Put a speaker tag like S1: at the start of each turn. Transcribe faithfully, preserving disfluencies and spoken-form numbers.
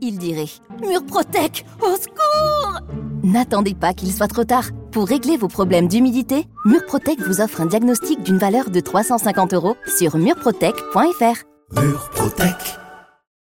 S1: il dirait « Murprotec, au secours !» N'attendez pas qu'il soit trop tard. Pour régler vos problèmes d'humidité, Murprotec vous offre un diagnostic d'une valeur de trois cent cinquante euros sur murprotec point f r.
S2: Murprotec.